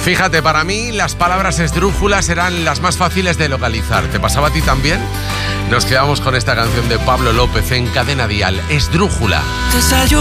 Fíjate, para mí las palabras esdrújulas eran las más fáciles de localizar. ¿Te pasaba a ti también? Nos quedamos con esta canción de Pablo López en Cadena Dial, Esdrújula.